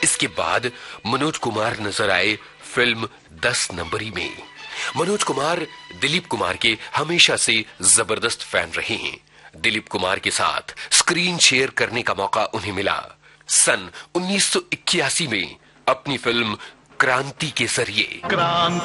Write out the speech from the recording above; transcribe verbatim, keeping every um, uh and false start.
इसके बाद मनोज कुमार नजर आए फिल्म दस नंबरी में। मनोज कुमार दिलीप कुमार के हमेशा से जबरदस्त फैन रहे हैं। दिलीप कुमार के साथ स्क्रीन शेयर करने का मौका उन्हें मिला सन उन्नीस सौ इक्यासी में अपनी फिल्म क्रांति के जरिए। क्रांति